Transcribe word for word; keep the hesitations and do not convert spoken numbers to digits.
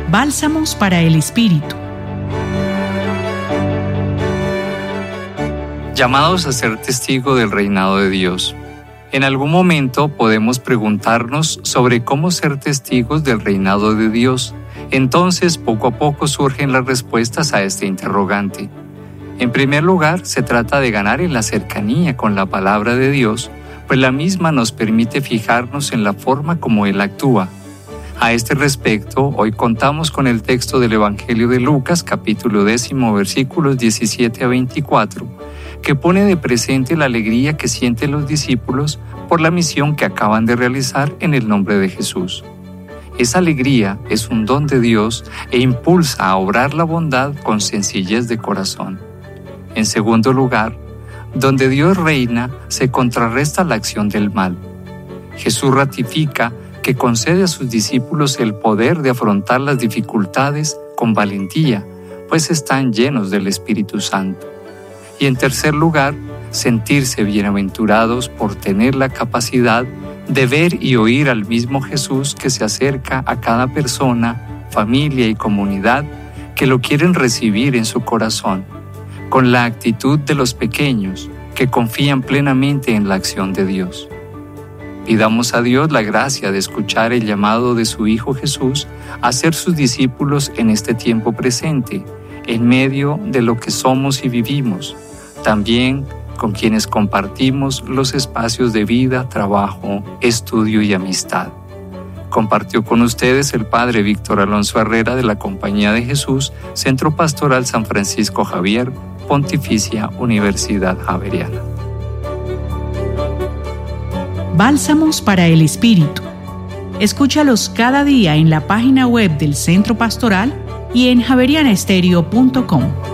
Bálsamos para el Espíritu. Llamados a ser testigo del reinado de Dios. En algún momento podemos preguntarnos sobre cómo ser testigos del reinado de Dios. Entonces, poco a poco surgen las respuestas a este interrogante. En primer lugar, se trata de ganar en la cercanía con la palabra de Dios, pues la misma nos permite fijarnos en la forma como Él actúa. A este respecto, hoy contamos con el texto del Evangelio de Lucas, capítulo décimo, versículos diecisiete a veinticuatro, que pone de presente la alegría que sienten los discípulos por la misión que acaban de realizar en el nombre de Jesús. Esa alegría es un don de Dios e impulsa a obrar la bondad con sencillez de corazón. En segundo lugar, donde Dios reina, se contrarresta la acción del mal. Jesús ratifica que concede a sus discípulos el poder de afrontar las dificultades con valentía, pues están llenos del Espíritu Santo. Y en tercer lugar, sentirse bienaventurados por tener la capacidad de ver y oír al mismo Jesús que se acerca a cada persona, familia y comunidad que lo quieren recibir en su corazón, con la actitud de los pequeños que confían plenamente en la acción de Dios. Pidamos a Dios la gracia de escuchar el llamado de su Hijo Jesús a ser sus discípulos en este tiempo presente, en medio de lo que somos y vivimos, también con quienes compartimos los espacios de vida, trabajo, estudio y amistad. Compartió con ustedes el Padre Víctor Alonso Herrera de la Compañía de Jesús, Centro Pastoral San Francisco Javier, Pontificia Universidad Javeriana. Bálsamos para el Espíritu. Escúchalos cada día en la página web del Centro Pastoral y en javeriana estéreo punto com.